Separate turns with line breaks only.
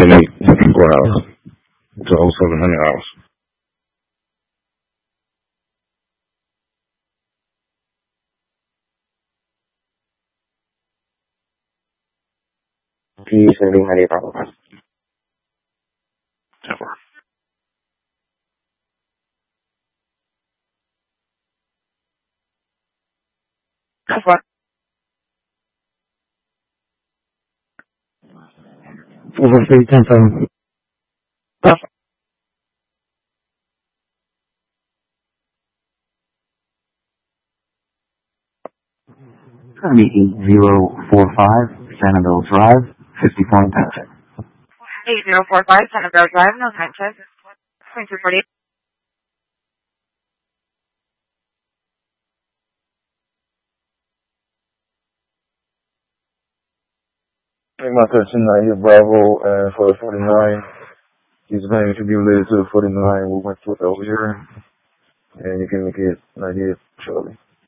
donate courthouse to hold $700. $70 Ever. That's what. Over 310. That's
8045 Sanibel Drive, 50 Point Township.
8045 Sanibel Drive, no time check. 2240.
My question now here, Bravo, for the 49. He's planning to be related to the 49 we went through earlier. And you can make it an idea shortly.